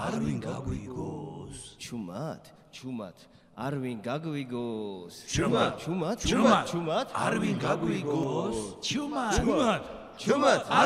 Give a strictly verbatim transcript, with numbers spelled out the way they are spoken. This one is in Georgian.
არ ვინ გაგვიგოს. ჩუმად, ჩუმად, არ ვინ გაგვიგოს. ჩუმად, ჩუმად, ჩუმად, ჩუმად, არ ვინ გაგვიგოს. ჩუმად ჩუმად, ჩუმად.